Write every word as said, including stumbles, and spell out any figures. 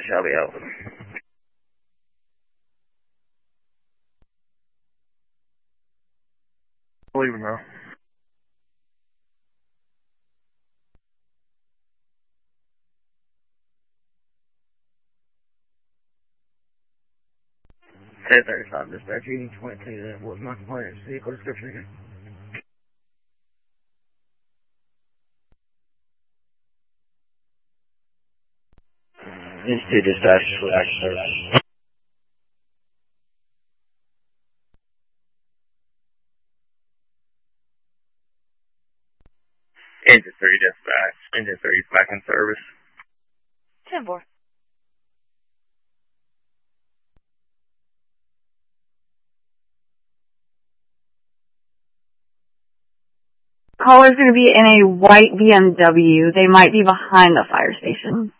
shall be open. Leaving now. ten thirty-five dispatch, you need to point to that was my complaint. Vehicle description again. It's two dispatch with action service. Engine three dispatch. Engine three is back in service. ten four. Caller's going to be in a white B M W. They might be behind the fire station.